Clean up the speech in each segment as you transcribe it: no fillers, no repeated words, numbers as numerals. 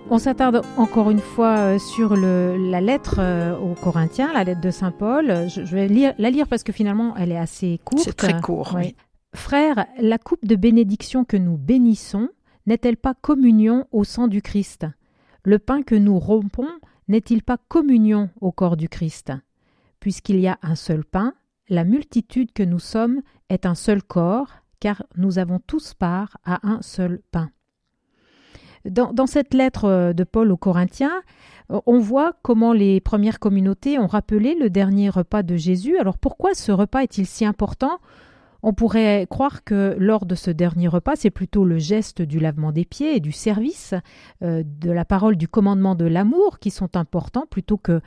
On s'attarde encore une fois sur la lettre aux Corinthiens, la lettre de Saint Paul. Je vais la lire parce que finalement, elle est assez courte. C'est très court, oui. Frères, la coupe de bénédiction que nous bénissons n'est-elle pas communion au sang du Christ ? Le pain que nous rompons n'est-il pas communion au corps du Christ ? Puisqu'il y a un seul pain, la multitude que nous sommes est un seul corps, car nous avons tous part à un seul pain. Dans cette lettre de Paul aux Corinthiens, on voit comment les premières communautés ont rappelé le dernier repas de Jésus. Alors pourquoi ce repas est-il si important ? On pourrait croire que lors de ce dernier repas, c'est plutôt le geste du lavement des pieds et du service, de la parole du commandement de l'amour qui sont importants plutôt que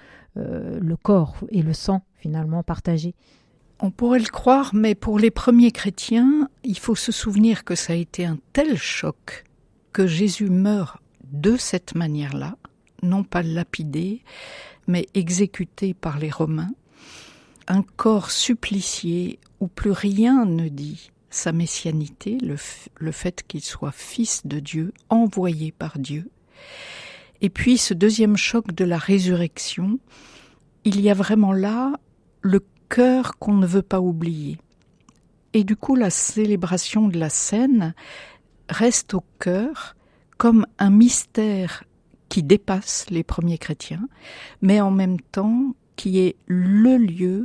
le corps et le sang finalement partagés. On pourrait le croire, mais pour les premiers chrétiens, il faut se souvenir que ça a été un tel choc que Jésus meurt de cette manière-là, non pas lapidé, mais exécuté par les Romains, un corps supplicié où plus rien ne dit sa messianité, le fait qu'il soit fils de Dieu, envoyé par Dieu. Et puis ce deuxième choc de la résurrection, il y a vraiment là le cœur qu'on ne veut pas oublier. Et du coup, la célébration de la scène reste au cœur comme un mystère qui dépasse les premiers chrétiens, mais en même temps qui est le lieu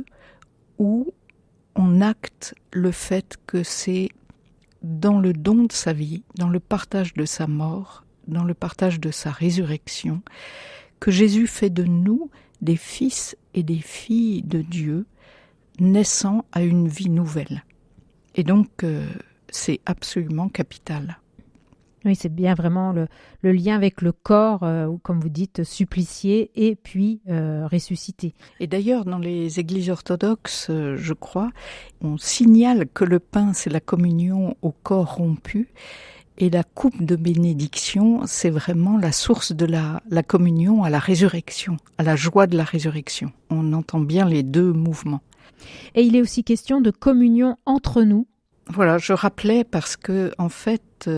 où on acte le fait que c'est dans le don de sa vie, dans le partage de sa mort, dans le partage de sa résurrection, que Jésus fait de nous des fils et des filles de Dieu, naissant à une vie nouvelle. Et donc, c'est absolument capital. Oui, c'est bien vraiment le lien avec le corps, ou comme vous dites, supplicié et puis ressuscité. Et d'ailleurs, dans les églises orthodoxes, je crois, on signale que le pain, c'est la communion au corps rompu, et la coupe de bénédiction, c'est vraiment la source de la communion à la résurrection, à la joie de la résurrection. On entend bien les deux mouvements. Et il est aussi question de communion entre nous. Voilà, je rappelais parce que, en fait,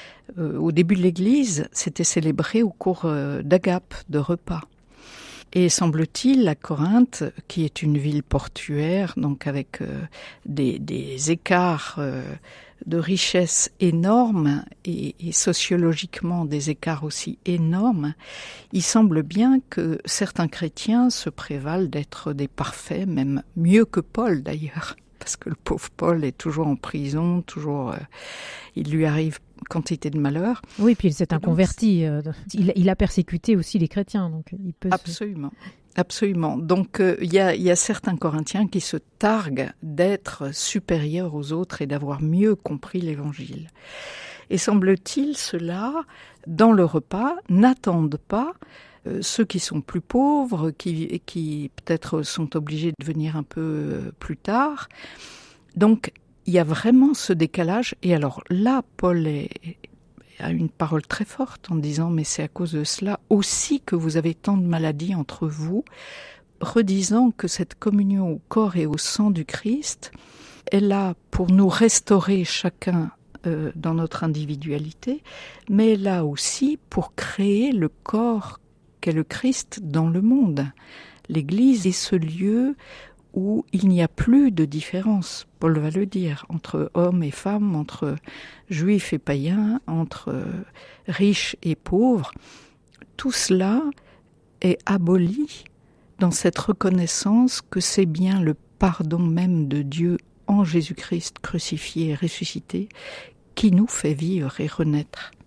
au début de l'Église, c'était célébré au cours d'agapes, de repas. Et semble-t-il, à Corinthe, qui est une ville portuaire, donc avec des écarts de richesse énormes et sociologiquement des écarts aussi énormes, il semble bien que certains chrétiens se prévalent d'être des parfaits, même mieux que Paul d'ailleurs. Parce que le pauvre Paul est toujours en prison, il lui arrive quantité de malheurs. Oui, puis c'est un converti. Il a persécuté aussi les chrétiens. Donc il peut Absolument. Donc il y a certains Corinthiens qui se targuent d'être supérieurs aux autres et d'avoir mieux compris l'Évangile. Et semble-t-il, ceux-là, dans le repas, n'attendent pas ceux qui sont plus pauvres, qui peut-être sont obligés de venir un peu plus tard. Donc, il y a vraiment ce décalage. Et alors là, Paul a une parole très forte en disant « Mais c'est à cause de cela aussi que vous avez tant de maladies entre vous », redisant que cette communion au corps et au sang du Christ est là pour nous restaurer chacun dans notre individualité, mais là aussi pour créer le corps qu'est le Christ dans le monde. L'Église est ce lieu où il n'y a plus de différence, Paul va le dire, entre hommes et femmes, entre juifs et païens, entre riches et pauvres. Tout cela est aboli dans cette reconnaissance que c'est bien le pardon même de Dieu en Jésus-Christ crucifié et ressuscité qui nous fait vivre et renaître.